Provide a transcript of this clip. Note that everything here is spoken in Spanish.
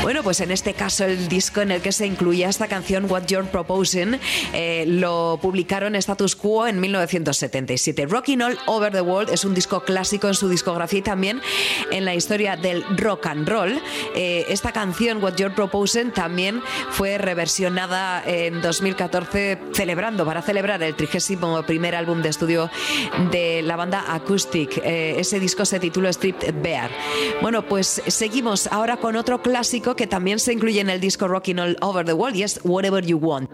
Bueno, pues en este caso el disco en el que se incluía esta canción What You're Proposing lo publicaron Status Quo en 1977. Rockin' All Over the World es un disco clásico en su discografía y también en la historia del rock and roll. Esta canción What You're Proposing también fue reversionada en 2014 para celebrar el 31º álbum de estudio de la banda Acoustic. Ese disco se tituló Stripped Bare. Bueno, pues seguimos ahora con otro clásico que también se incluye en el disco Rockin' All Over the World y es Whatever You Want.